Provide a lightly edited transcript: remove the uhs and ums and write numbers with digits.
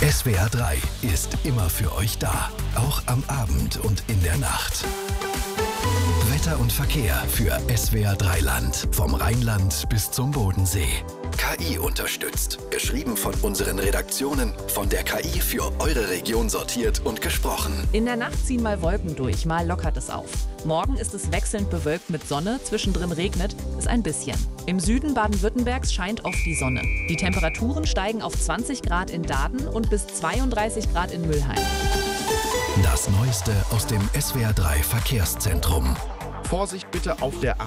SWR 3 ist immer für euch da, auch am Abend und in der Nacht. Wetter und Verkehr für SWR 3 Land, vom Rheinland bis zum Bodensee. KI unterstützt, geschrieben von unseren Redaktionen, von der KI für eure Region sortiert und gesprochen. In der Nacht ziehen mal Wolken durch, mal lockert es auf. Morgen ist es wechselnd bewölkt mit Sonne, zwischendrin regnet es ein bisschen. Im Süden Baden-Württembergs scheint oft die Sonne. Die Temperaturen steigen auf 20 Grad in Daaden und bis 32 Grad in Mülheim. Das Neueste aus dem SWR 3 Verkehrszentrum. Vorsicht bitte auf der